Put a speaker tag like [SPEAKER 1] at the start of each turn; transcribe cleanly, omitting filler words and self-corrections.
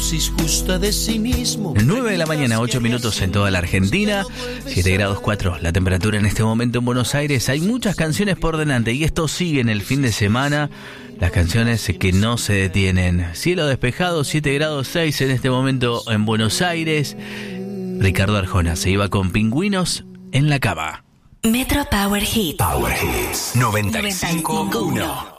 [SPEAKER 1] dosis justa de sí mismo.
[SPEAKER 2] 9 de la mañana, 8 minutos en toda la Argentina, 7 grados 4 la temperatura en este momento en Buenos Aires. Hay muchas canciones por delante y esto sigue en el fin de semana. Las canciones que no se detienen. Cielo despejado, 7 grados 6 en este momento en Buenos Aires. Ricardo Arjona se iba con Pingüinos en la cama.
[SPEAKER 3] Metro Power Hits.
[SPEAKER 4] Power Hits 95.1.